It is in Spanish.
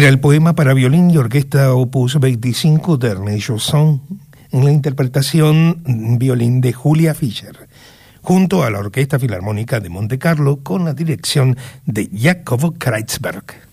Era el poema para violín y orquesta opus 25 de Ernest Chausson, en la interpretación violín de Julia Fischer, junto a la Orquesta Filarmónica de Monte Carlo con la dirección de Jacob Kreuzberg.